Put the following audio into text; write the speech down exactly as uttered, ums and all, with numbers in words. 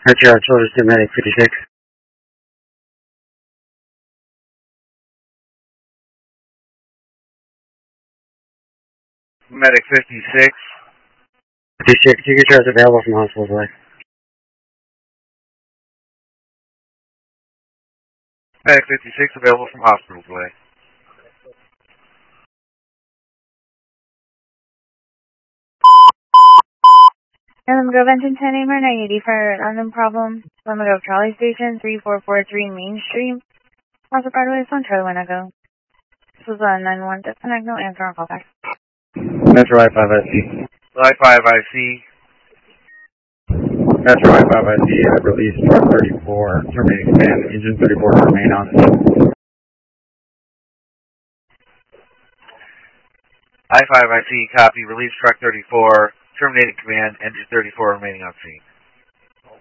Metro Children's to Medic fifty-six. Medic fifty-six. fifty-six, signature is available from Hospital's Way. Medic fifty-six available from Hospital's Way. Lemon Grove Engine ten, A M R ninety for London problem. Lemon Grove Trolley Station, three four four three Main Street. Also Broadway, on Charlie Winnego. This was a nine one disconnect, no answer on callback. Metro I five I C. I five I C. Metro I five I C, I release truck thirty-four, terminating command, engine thirty-four to remain on scene. I five I C, copy, release truck thirty-four, terminating command, engine thirty-four remaining on scene.